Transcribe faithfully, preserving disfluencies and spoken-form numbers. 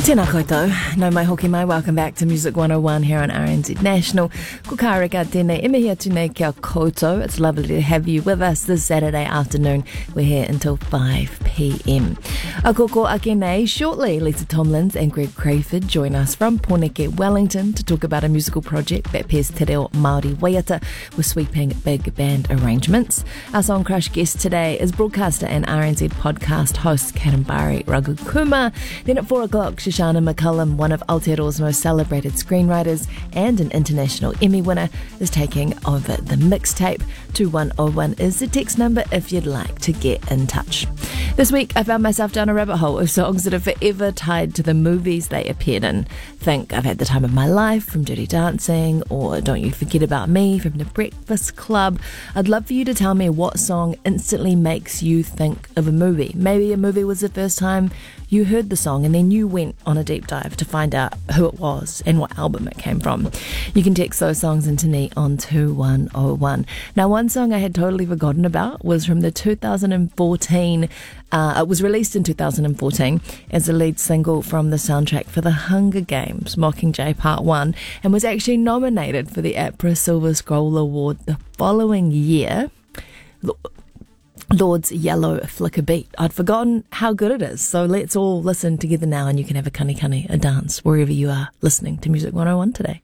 Tēnā koutou, no mai hoki mai, welcome back to Music one oh one here on R N Z National. Ko kāreka tēnei imihi atu nei kia koutou. It's lovely to have you with us this Saturday afternoon. We're here until five p m. A koko ake nei, shortly Lisa Tomlins and Greg Crayford join us from Pōneke, Wellington to talk about a musical project that pairs te reo Māori waiata with sweeping big band arrangements. Our Song Crush guest today is broadcaster and R N Z podcast host Karambari Ragukuma. Then at four o'clock, Shoshana McCullum, one of Aotearoa's most celebrated screenwriters and an international Emmy winner, is taking over the mixtape. two one oh one is the text number if you'd like to get in touch. This week, I found myself down a rabbit hole of songs that are forever tied to the movies they appeared in. Think I've Had the Time of My Life from Dirty Dancing, or Don't You Forget About Me from The Breakfast Club. I'd love for you to tell me what song instantly makes you think of a movie. Maybe a movie was the first time you heard the song and then you went on a deep dive to find out who it was and what album it came from. You can text those songs into me on two one oh one. Now, one song I had totally forgotten about was from the two thousand fourteen, uh, it was released in two thousand fourteen as the lead single from the soundtrack for The Hunger Games, Mockingjay Part one, and was actually nominated for the APRA Silver Scroll Award the following year. Lord's Yellow Flicker Beat. I'd forgotten how good it is, so let's all listen together now and you can have a kani kani, a dance, wherever you are listening to Music one oh one today.